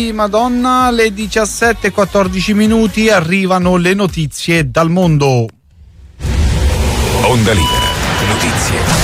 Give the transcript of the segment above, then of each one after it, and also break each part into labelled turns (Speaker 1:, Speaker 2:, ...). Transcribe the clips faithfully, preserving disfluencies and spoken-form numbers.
Speaker 1: Madonna, alle diciassette e quattordici minuti arrivano le notizie dal mondo.
Speaker 2: Onda Libera, notizie.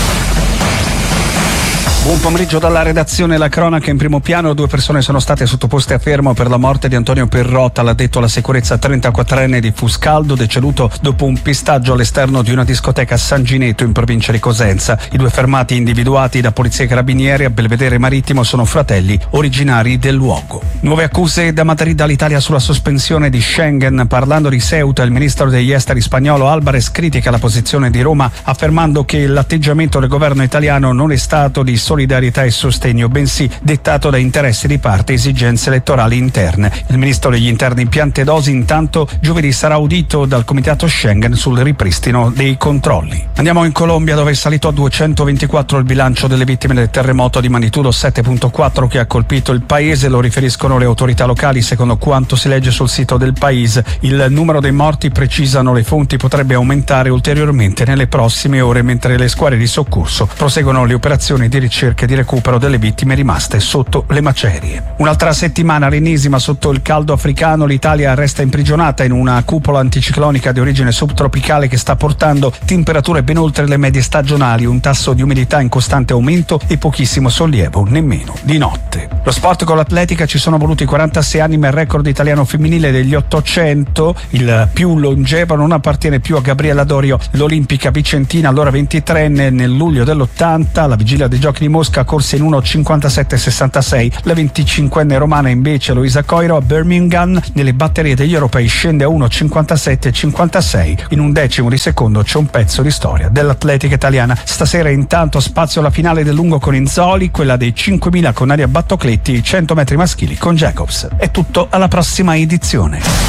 Speaker 3: Buon pomeriggio dalla redazione, la cronaca in primo piano. Due persone sono state sottoposte a fermo per la morte di Antonio Perrotta, l'addetto alla sicurezza trentaquattrenne di Fuscaldo, deceduto dopo un pistaggio all'esterno di una discoteca a San Gineto in provincia di Cosenza. I due fermati, individuati da polizia e carabinieri a Belvedere Marittimo, sono fratelli originari del luogo. Nuove accuse da Madrid all'Italia sulla sospensione di Schengen. Parlando di Ceuta, il ministro degli esteri spagnolo Álvarez critica la posizione di Roma, affermando che l'atteggiamento del governo italiano non è stato di solidarietà e sostegno, bensì dettato da interessi di parte e esigenze elettorali interne. Il ministro degli interni Piantedosi intanto giovedì sarà audito dal comitato Schengen sul ripristino dei controlli. Andiamo in Colombia, dove è salito a duecentoventiquattro il bilancio delle vittime del terremoto di magnitudo sette virgola quattro che ha colpito il paese. Lo riferiscono le autorità locali. Secondo quanto si legge sul sito del paese, il numero dei morti, precisano le fonti, potrebbe aumentare ulteriormente nelle prossime ore, mentre le squadre di soccorso proseguono le operazioni di ricerca e di recupero delle vittime rimaste sotto le macerie. Un'altra settimana, l'ennesima sotto il caldo africano. L'Italia resta imprigionata in una cupola anticiclonica di origine subtropicale che sta portando temperature ben oltre le medie stagionali, un tasso di umidità in costante aumento e pochissimo sollievo, nemmeno di notte. Lo sport con l'atletica, ci sono voluti quarantasei anni, ma il record italiano femminile degli ottocento, il più longevo, non appartiene più a Gabriella Dorio, l'olimpica vicentina, allora ventitreenne. Nel luglio dell'ottanta, alla vigilia dei giochi di Mosca, corse in uno cinquantasette sessantasei. La venticinquenne romana, invece, Luisa Coiro, a Birmingham nelle batterie degli europei scende a uno cinquantasette cinquantasei. In un decimo di secondo c'è un pezzo di storia dell'atletica italiana. Stasera intanto spazio alla finale del lungo con Inzoli, quella dei cinquemila con Aria Battocletti, i cento metri maschili con Jacobs. È tutto, alla prossima edizione.